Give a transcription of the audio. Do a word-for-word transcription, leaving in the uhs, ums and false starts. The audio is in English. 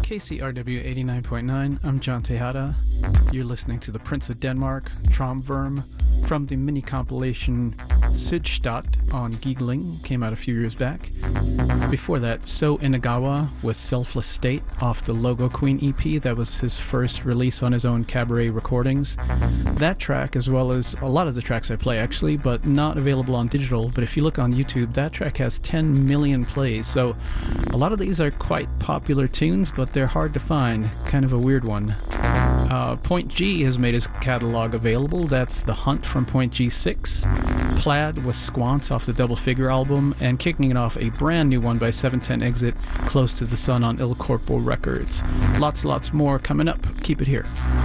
K C R W eighty-nine point nine, I'm John Tejada. You're listening to The Prince of Denmark, Tromverm, from the mini compilation Sydstadt on Giggling, came out a few years back. Before that, So Inagawa with Selfless State off the Logo Queen E P. That was his first release on his own Cabaret Recordings. That track, as well as a lot of the tracks I play actually, but not available on digital. But if you look on YouTube, that track has ten million plays. So a lot of these are quite popular tunes, but they're hard to find. Kind of a weird one. Uh, Point G has made his catalog available. That's The Hunt from Point G six, Plaid with Squance off the Double Figure album, and kicking it off a brand new one by seven ten Exit, Close to the Sun on Il Corpo Records. Lots, lots more coming up. Keep it here.